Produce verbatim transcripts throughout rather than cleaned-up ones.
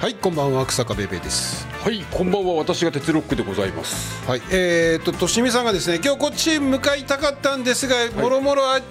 はい、こんばんは、草加ベイベーです。 はい、こんばんは、私が鉄ロックでございます。 はい、えーととしみさんがですね、今日こっち向かいたかったんですが、もろもろあって、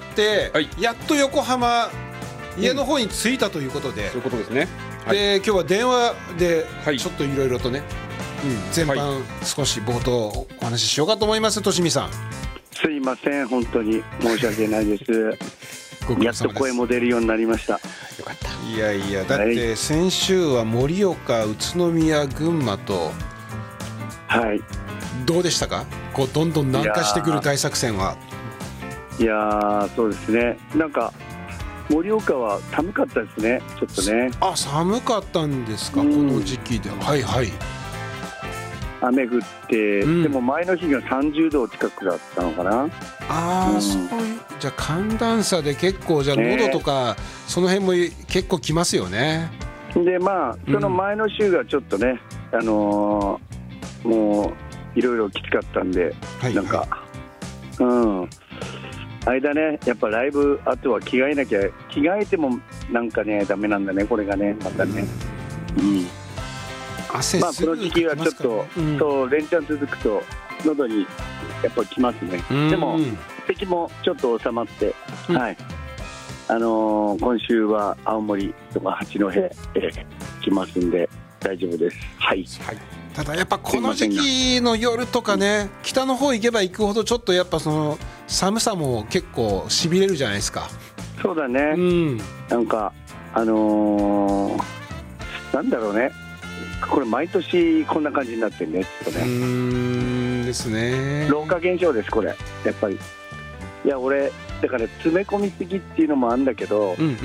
はい、やっと横浜家の方に着いたということで、 うん、そういうことですね。 はい、で今日は電話でちょっといろいろとね、うん、前半少し冒頭お話ししようかと思います。としみさん、 すいません、本当に申し訳ないですやっと声も出るようになりました。 よかった。いやいや、だって先週は盛岡、宇都宮、群馬と、 はい、 どうでしたか、こうどんどん南下してくる大作戦は。 いやー、そうですね、なんか盛岡は寒かったですね、ちょっとね。 あ、寒かったんですか、うん、この時期で。はいはい、 雨降って、うん、でも前の日がさんじゅうど近くだったのかな。 ああ、うん、そういう、じゃあ寒暖差で結構、じゃあ喉とか、ね、その辺も結構きますよね。 でまあその前の週がちょっとね、うん、あのー、もういろいろきつかったんで、はい、なんか、はい、うん間ね、やっぱライブあとは着替えなきゃ、着替えてもなんかねダメなんだね、これがねまたね、うん、 汗まあこの時期はちょっと、うん、そう連チャン続くと喉にやっぱきますね。でも咳もちょっと収まって、うん、はい、あのー、今週は青森とか八戸へ来ますんで大丈夫です。はい、 はい、ただやっぱこの時期の夜とかね、北の方行けば行くほどちょっとやっぱその寒さも結構しびれるじゃないですか。 そうだね、うん、なんかあのー、なんだろうね、これ毎年こんな感じになってるね、ちょっとね。うーんですね、 老化現象ですこれ、やっぱり。いや俺だから詰め込みすぎっていうのもあるんだけど、うんうんうん、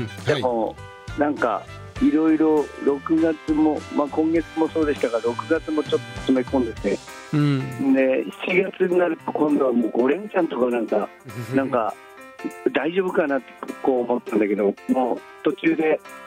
でも、はい、なんかいろいろろくがつも、まあ、今月もそうでしたがろくがつもちょっと詰め込んでて、うん、でしちがつになると今度はもうご連チャンとかなんかなんか大丈夫かなってこう思ったんだけど、もう途中で